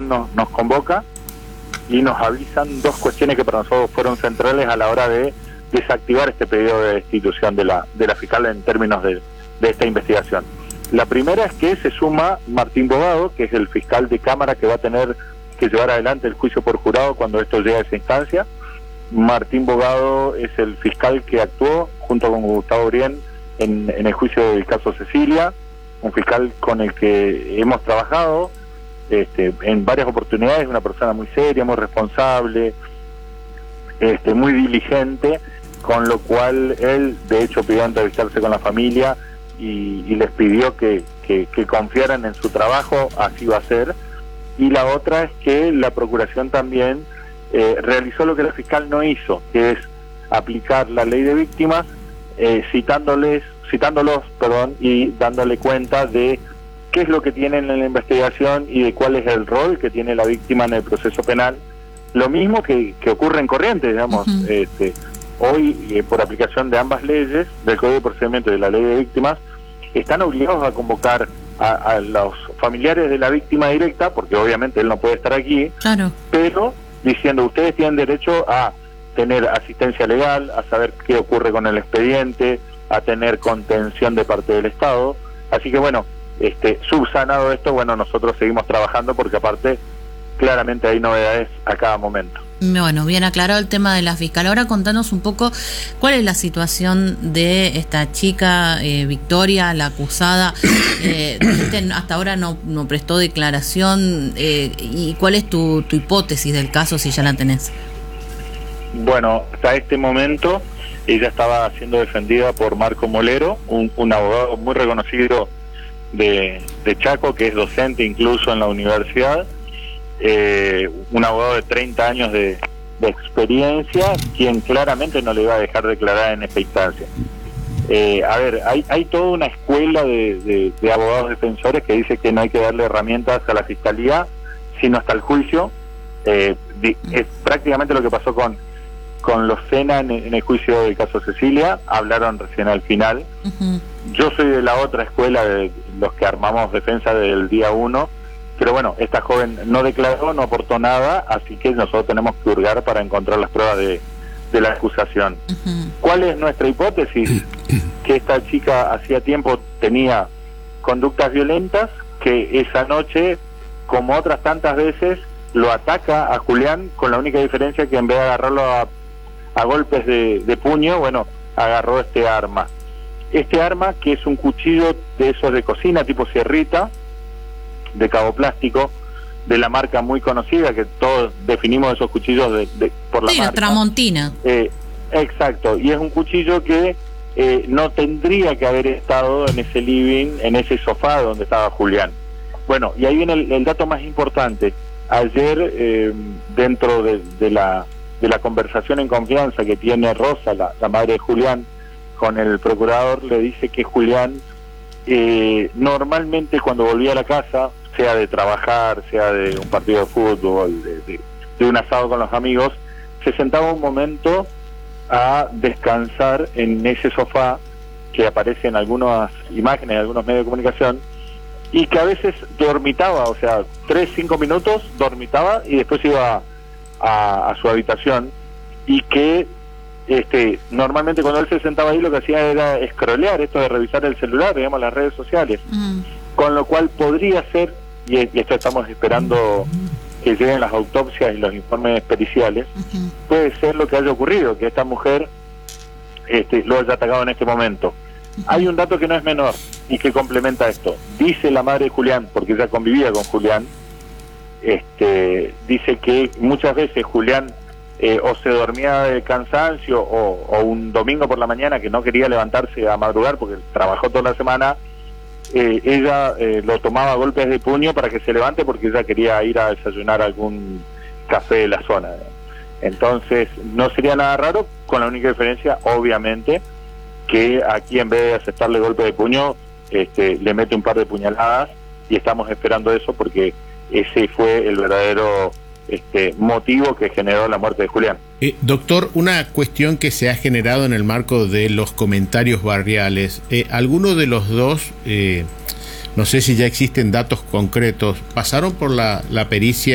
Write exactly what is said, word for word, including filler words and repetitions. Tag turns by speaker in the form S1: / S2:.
S1: Julián nos, nos convoca y nos avisan dos cuestiones que para nosotros fueron centrales a la hora de desactivar este pedido de destitución de la, de la fiscal en términos de, de esta investigación. La primera es que se suma Martín Bogado, que es el fiscal de Cámara que va a tener que llevar adelante el juicio por jurado cuando esto llegue a esa instancia. Martín Bogado es el fiscal que actuó junto con Gustavo Brien en, en el juicio del caso Cecilia, un fiscal con el que hemos trabajado este, en varias oportunidades, una persona muy seria, muy responsable, este, muy diligente, con lo cual él de hecho pidió entrevistarse con la familia y, y les pidió que, que, que confiaran en su trabajo, así va a ser. Y la otra es que la Procuración también eh, realizó lo que la fiscal no hizo, que es aplicar la ley de víctimas, eh, citándoles, citándolos, perdón, y dándole cuenta de qué es lo que tienen en la investigación y de cuál es el rol que tiene la víctima en el proceso penal. Lo mismo que, que ocurre en Corrientes, digamos. Uh-huh. este, hoy, eh, por aplicación de ambas leyes, del Código de Procedimiento y de la ley de víctimas, están obligados a convocar a, a los familiares de la víctima directa, porque obviamente él no puede estar aquí,
S2: claro,
S1: pero diciendo, ustedes tienen derecho a tener asistencia legal, a saber qué ocurre con el expediente, a tener contención de parte del Estado. Así que bueno, este subsanado esto, bueno, nosotros seguimos trabajando porque aparte claramente hay novedades a cada momento.
S2: Bueno, bien aclarado el tema de la fiscal. Ahora contanos un poco cuál es la situación de esta chica, eh, Victoria, la acusada. Eh, hasta ahora no, no prestó declaración. Eh, ¿Y cuál es tu, tu hipótesis del caso, si ya la tenés?
S1: Bueno, hasta este momento ella estaba siendo defendida por Marco Molero, un, un abogado muy reconocido de, de Chaco, que es docente incluso en la universidad. Eh, un abogado de treinta años de, de experiencia, quien claramente no le iba a dejar declarar en esta instancia. Eh, a ver, hay, hay toda una escuela de, de, de abogados defensores que dice que no hay que darle herramientas a la fiscalía, sino hasta el juicio. Eh, di, es prácticamente lo que pasó con, con los Sena en, en el juicio del caso Cecilia, hablaron recién al final. Uh-huh. Yo soy de la otra escuela, de los que armamos defensa del día uno. Pero bueno, esta joven no declaró, no aportó nada, así que nosotros tenemos que hurgar para encontrar las pruebas de, de la acusación. Uh-huh. ¿Cuál es nuestra hipótesis? Que esta chica hacía tiempo tenía conductas violentas, que esa noche, como otras tantas veces, lo ataca a Julián, con la única diferencia que en vez de agarrarlo a, a golpes de, de puño, bueno, agarró este arma. Este arma, que es un cuchillo de esos de cocina, tipo sierrita, de cabo plástico, de la marca muy conocida, que todos definimos esos cuchillos de, de, por la
S2: sí,
S1: marca.
S2: La Tramontina.
S1: Eh, exacto, y es un cuchillo que eh, no tendría que haber estado en ese living, en ese sofá donde estaba Julián. Bueno, y ahí viene el, el dato más importante. Ayer, eh, dentro de, de, la, de la conversación en confianza que tiene Rosa, la, la madre de Julián, con el procurador, le dice que Julián eh, normalmente cuando volvía a la casa, sea de trabajar, sea de un partido de fútbol, de, de, de un asado con los amigos, se sentaba un momento a descansar en ese sofá que aparece en algunas imágenes de algunos medios de comunicación, y que a veces dormitaba, o sea, tres, cinco minutos dormitaba y después iba a, a su habitación, y que este normalmente cuando él se sentaba ahí lo que hacía era scrollear, esto de revisar el celular, digamos, las redes sociales, mm. con lo cual podría ser, y esto estamos esperando que lleguen las autopsias y los informes periciales, uh-huh. puede ser lo que haya ocurrido, que esta mujer este, lo haya atacado en este momento. Uh-huh. Hay un dato que no es menor y que complementa esto. Dice la madre de Julián, porque ella convivía con Julián, este, dice que muchas veces Julián eh, o se dormía de cansancio o, o un domingo por la mañana que no quería levantarse a madrugar porque trabajó toda la semana, Eh, ella eh, lo tomaba a golpes de puño para que se levante porque ella quería ir a desayunar algún café de la zona. Entonces no sería nada raro, con la única diferencia obviamente que aquí en vez de aceptarle golpe de puño este, le mete un par de puñaladas, y estamos esperando eso porque ese fue el verdadero este, motivo que generó la muerte de Julián.
S3: Eh, doctor, una cuestión que se ha generado en el marco de los comentarios barriales, eh, ¿alguno de los dos, eh, no sé si ya existen datos concretos, pasaron por la, la pericia